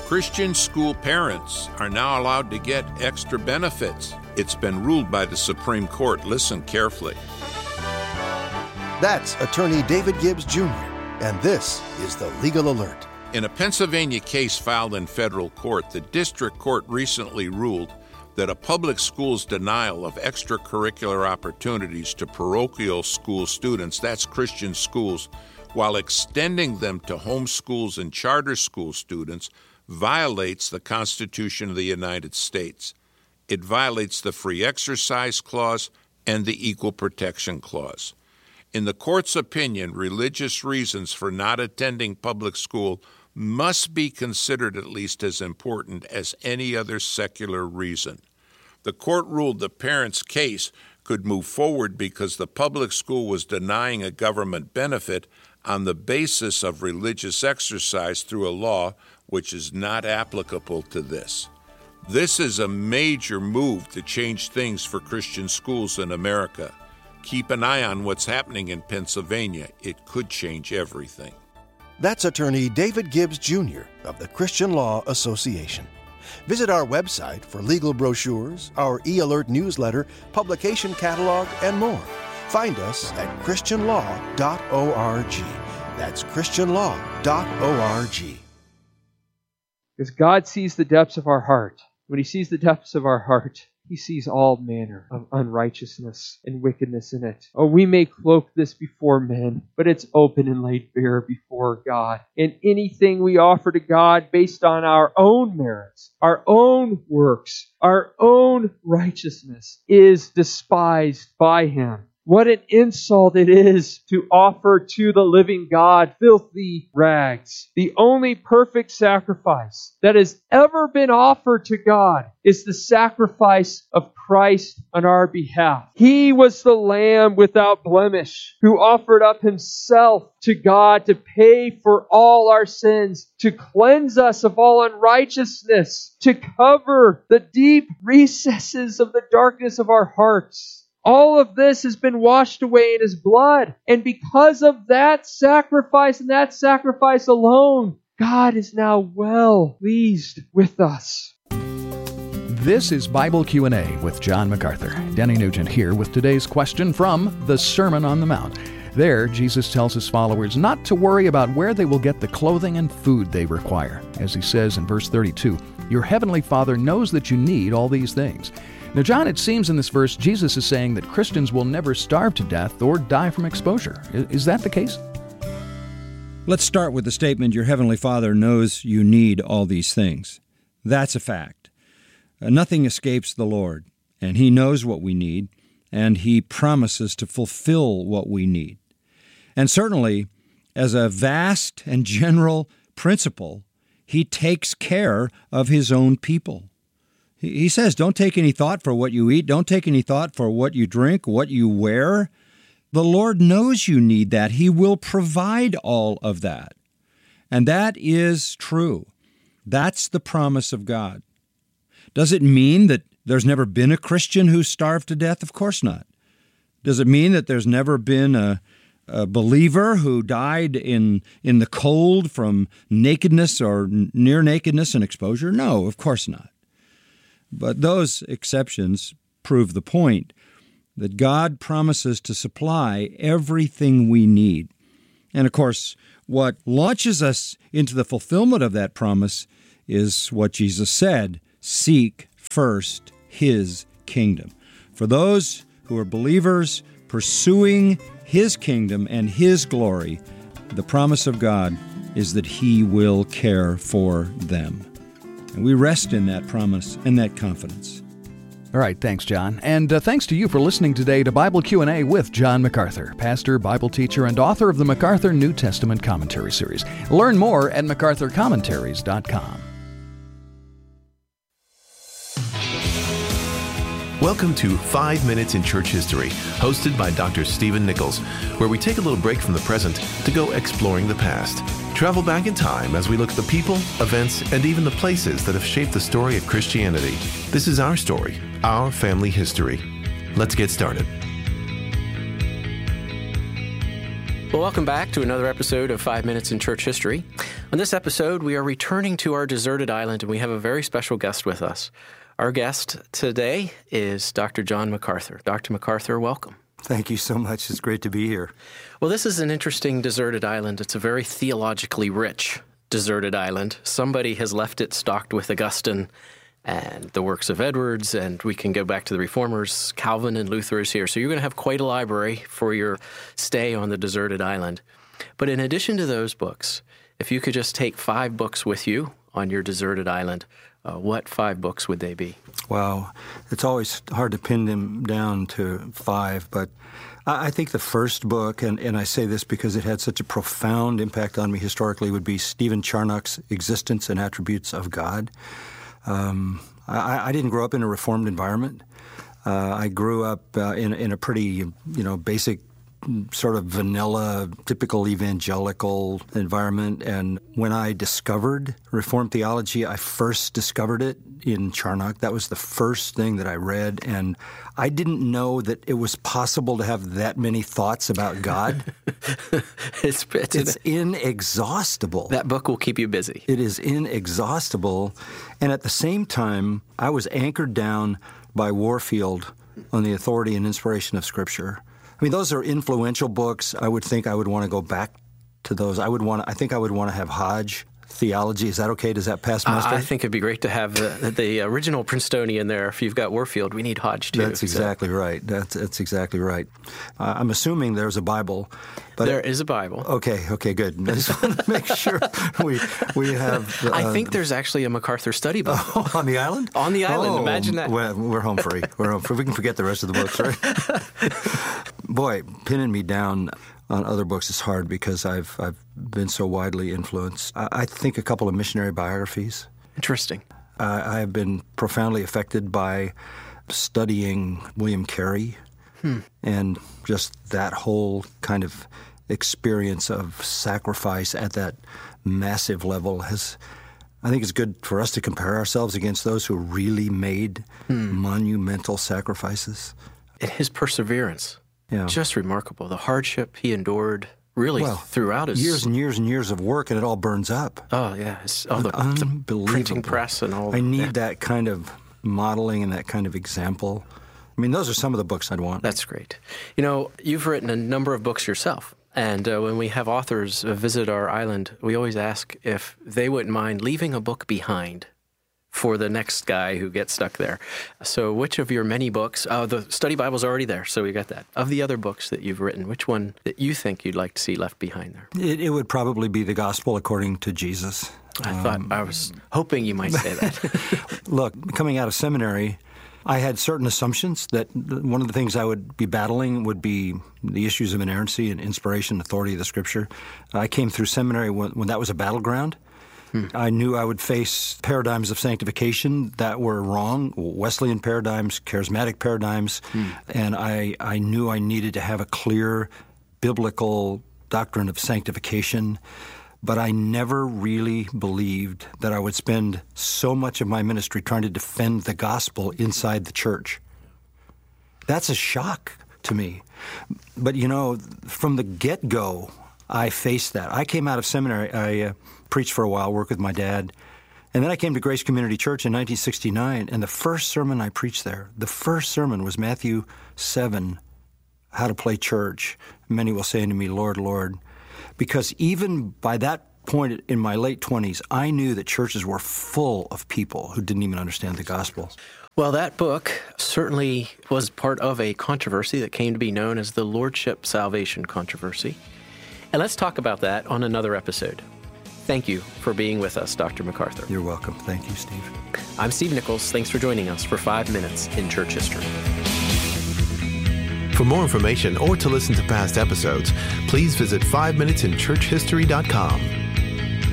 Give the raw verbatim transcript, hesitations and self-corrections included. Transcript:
Christian school parents are now allowed to get extra benefits. It's been ruled by the Supreme Court. Listen carefully. That's attorney David Gibbs Junior, and this is the Legal Alert. In a Pennsylvania case filed in federal court, the district court recently ruled that a public school's denial of extracurricular opportunities to parochial school students, that's Christian schools, while extending them to homeschools and charter school students, violates the Constitution of the United States. It violates the Free Exercise Clause and the Equal Protection Clause. In the court's opinion, religious reasons for not attending public school must be considered at least as important as any other secular reason. The court ruled the parents' case could move forward because the public school was denying a government benefit on the basis of religious exercise through a law which is not applicable to this. This is a major move to change things for Christian schools in America. Keep an eye on what's happening in Pennsylvania. It could change everything. That's attorney David Gibbs Junior of the Christian Law Association. Visit our website for legal brochures, our e-alert newsletter, publication catalog, and more. Find us at christian law dot org. That's christian law dot org. Because God sees the depths of our heart. When He sees the depths of our heart, He sees all manner of unrighteousness and wickedness in it. Oh, we may cloak this before men, but it's open and laid bare before God. And anything we offer to God based on our own merits, our own works, our own righteousness is despised by Him. What an insult it is to offer to the living God filthy rags. The only perfect sacrifice that has ever been offered to God is the sacrifice of Christ on our behalf. He was the Lamb without blemish who offered up Himself to God to pay for all our sins, to cleanse us of all unrighteousness, to cover the deep recesses of the darkness of our hearts. All of this has been washed away in His blood. And because of that sacrifice and that sacrifice alone, God is now well pleased with us. This is Bible Q and A with John MacArthur. Denny Nugent here with today's question from the Sermon on the Mount. There, Jesus tells His followers not to worry about where they will get the clothing and food they require. As He says in verse thirty-two, "Your heavenly Father knows that you need all these things." Now, John, it seems in this verse, Jesus is saying that Christians will never starve to death or die from exposure. Is that the case? Let's start with the statement, your Heavenly Father knows you need all these things. That's a fact. Uh, nothing escapes the Lord, and He knows what we need, and He promises to fulfill what we need. And certainly, as a vast and general principle, He takes care of His own people. He says, don't take any thought for what you eat. Don't take any thought for what you drink, what you wear. The Lord knows you need that. He will provide all of that. And that is true. That's the promise of God. Does it mean that there's never been a Christian who starved to death? Of course not. Does it mean that there's never been a, a believer who died in, in the cold from nakedness or near nakedness and exposure? No, of course not. But those exceptions prove the point that God promises to supply everything we need. And of course, what launches us into the fulfillment of that promise is what Jesus said, seek first His kingdom. For those who are believers pursuing His kingdom and His glory, the promise of God is that He will care for them. And we rest in that promise and that confidence. All right, thanks, John. And uh, thanks to you for listening today to Bible Q and A with John MacArthur, pastor, Bible teacher, and author of the MacArthur New Testament Commentary Series. Learn more at macarthur commentaries dot com. Welcome to Five Minutes in Church History, hosted by Doctor Stephen Nichols, where we take a little break from the present to go exploring the past. Travel back in time as we look at the people, events, and even the places that have shaped the story of Christianity. This is our story, our family history. Let's get started. Well, welcome back to another episode of Five Minutes in Church History. On this episode, we are returning to our deserted island, and we have a very special guest with us. Our guest today is Doctor John MacArthur. Doctor MacArthur, welcome. Thank you so much. It's great to be here. Well, this is an interesting deserted island. It's a very theologically rich deserted island. Somebody has left it stocked with Augustine and the works of Edwards, and we can go back to the Reformers. Calvin and Luther is here. So you're going to have quite a library for your stay on the deserted island. But in addition to those books, if you could just take five books with you on your deserted island, uh, what five books would they be? Wow. It's always hard to pin them down to five, but I, I think the first book, and, and I say this because it had such a profound impact on me historically, would be Stephen Charnock's Existence and Attributes of God. Um, I, I didn't grow up in a Reformed environment. Uh, I grew up uh, in, in a pretty, you know, basic sort of vanilla, typical evangelical environment. And when I discovered Reformed theology, I first discovered it in Charnock. That was the first thing that I read. And I didn't know that it was possible to have that many thoughts about God. it's it's, it's inexhaustible. That book will keep you busy. It is inexhaustible. And at the same time, I was anchored down by Warfield on the authority and inspiration of Scripture. I mean, those are influential books. I would think I would want to go back to those. I would want. I think I would want to have Hodge theology. Is that okay? Does that pass muster? Uh, I think it'd be great to have the, the original Princetonian there. If you've got Warfield, we need Hodge too. That's exactly so. right. That's that's exactly right. Uh, I'm assuming there's a Bible. But there is a Bible. Okay. Okay. Good. I just want to make sure we we have. Uh, I think there's actually a MacArthur study Bible oh, on the island. On the island. Oh, Imagine that. We're, we're home free. We're home free. We can forget the rest of the books, right? Boy, pinning me down on other books is hard because I've I've been so widely influenced. I, I think a couple of missionary biographies. Interesting. Uh, I have been profoundly affected by studying William Carey hmm. and just that whole kind of experience of sacrifice at that massive level has. I think it's good for us to compare ourselves against those who really made hmm. monumental sacrifices. And his perseverance. Yeah. Just remarkable. The hardship he endured really well, throughout his... years and years and years of work, and it all burns up. Oh, yeah. It's, oh, the, the printing press and all. I need yeah. that kind of modeling and that kind of example. I mean, those are some of the books I'd want. That's great. You know, you've written a number of books yourself. And uh, when we have authors uh, visit our island, we always ask if they wouldn't mind leaving a book behind for the next guy who gets stuck there. So which of your many books, uh, the study Bible's already there, so we got that. Of the other books that you've written, which one that you think you'd like to see left behind there? It, it would probably be the Gospel According to Jesus. I um, thought, I was hoping you might say that. Look, coming out of seminary, I had certain assumptions that one of the things I would be battling would be the issues of inerrancy and inspiration, authority of the Scripture. I came through seminary when, when that was a battleground. Hmm. I knew I would face paradigms of sanctification that were wrong, Wesleyan paradigms, charismatic paradigms, hmm. and I, I knew I needed to have a clear biblical doctrine of sanctification, but I never really believed that I would spend so much of my ministry trying to defend the gospel inside the church. That's a shock to me. But, you know, from the get-go, I faced that. I came out of seminary. I uh, preached for a while, worked with my dad. And then I came to Grace Community Church in nineteen sixty-nine, and the first sermon I preached there, the first sermon was Matthew seven, How to Play Church. Many will say unto me, Lord, Lord. Because even by that point in my late twenties, I knew that churches were full of people who didn't even understand the gospel. Well, that book certainly was part of a controversy that came to be known as the Lordship Salvation Controversy. And let's talk about that on another episode. Thank you for being with us, Doctor MacArthur. You're welcome. Thank you, Steve. I'm Steve Nichols. Thanks for joining us for Five Minutes in Church History. For more information or to listen to past episodes, please visit five minutes in church history dot com.